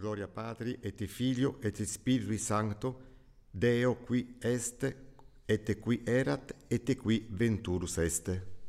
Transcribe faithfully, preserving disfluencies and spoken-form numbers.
Gloria Patri et Filio et Spiritui Sancto, Deo qui est, et qui erat, et qui venturus est.